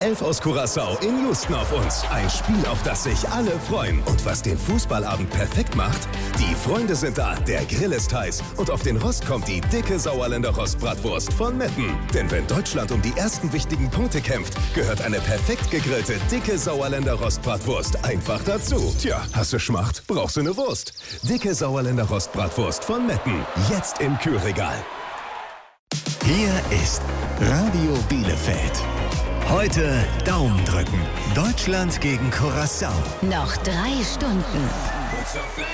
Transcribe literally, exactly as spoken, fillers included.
Elf aus Curaçao in Houston auf uns. Ein Spiel, auf das sich alle freuen. Und was den Fußballabend perfekt macht? Die Freunde sind da, der Grill ist heiß und auf den Rost kommt die dicke Sauerländer Rostbratwurst von Metten. Denn wenn Deutschland um die ersten wichtigen Punkte kämpft, gehört eine perfekt gegrillte, dicke Sauerländer Rostbratwurst einfach dazu. Tja, hast du Schmacht? Brauchst du eine Wurst? Dicke Sauerländer Rostbratwurst von Metten. Jetzt im Kühlregal. Hier ist Radio Bielefeld. Heute Daumen drücken. Deutschland gegen Curaçao. Noch drei Stunden.